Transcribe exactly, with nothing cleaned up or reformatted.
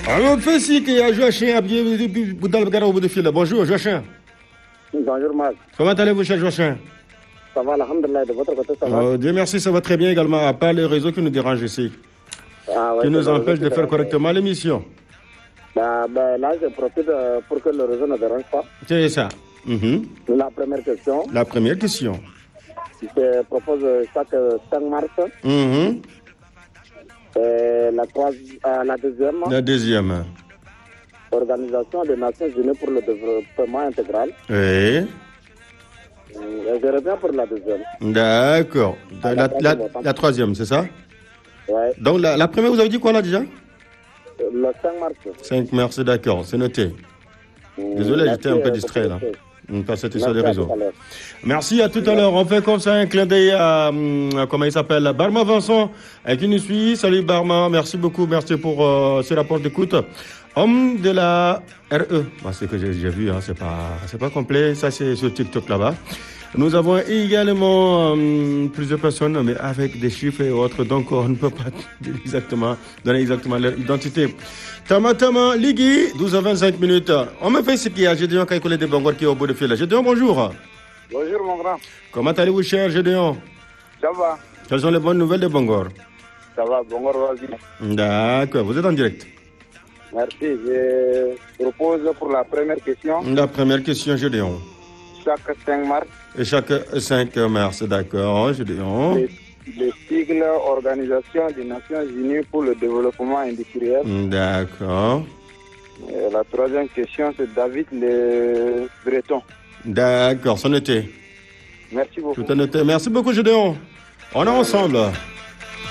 Alors, fais si qu'il y a Joachim dans le garage au bout de fil. Bonjour, Joachim. Bonjour, Marc. Comment allez-vous, cher Joachim? Ça va, alhamdoulilah, de votre côté, ça va? Oh, Dieu merci, ça va très bien également, à part les réseaux qui nous dérangent ici, ah, ouais, qui nous empêchent de faire correctement l'émission. Bah, bah, là, je profite euh, pour que le réseau ne dérange pas. C'est ça. Mm-hmm. La première question. La première question. Je propose chaque cinq mars. Mm-hmm. Et la, trois, euh, la deuxième. La deuxième. Organisation des Nations Unies pour le développement intégral. Oui. Et je reviens pour la deuxième. D'accord. La, la, la, la troisième, c'est ça? Oui. Donc la, la première, vous avez dit quoi là déjà? Le cinq mars. cinq mars, d'accord, c'est noté. Désolé, j'étais un peu distrait là. Par cette histoire des réseaux. Merci, à tout à l'heure. On fait comme ça un clin d'œil à, à, comment il s'appelle, Barma Vincent, qui nous suit. Salut Barma, merci beaucoup, merci pour euh, ce rapport d'écoute. Homme de la R E, bah, c'est que j'ai vu, hein, c'est pas, c'est pas complet, ça c'est sur TikTok là-bas. Nous avons également euh, plusieurs personnes, mais avec des chiffres et autres, donc on ne peut pas dire exactement, donner exactement leur identité. Tama Tama, Ligui, douze heures vingt-cinq minutes. On me fait ce qu'il y a, Gédéon Kaikole de Bangor qui est au bout de fil. Gédéon, bonjour. Bonjour mon grand. Comment allez-vous, cher Gédéon? Ça va. Quelles sont les bonnes nouvelles de Bangor? Ça va, Bangor, vas-y. D'accord, vous êtes en direct. Merci, je propose pour la première question. La première question, Gédéon. Chaque cinq mars. Et chaque cinq mars, d'accord, Gédéon. Les, les sigles Organisation des Nations Unies pour le développement industriel. D'accord. Et la troisième question, c'est David Le Breton. D'accord, c'est noté. Merci beaucoup. Tout est noté. Merci beaucoup, Gédéon. On est ensemble.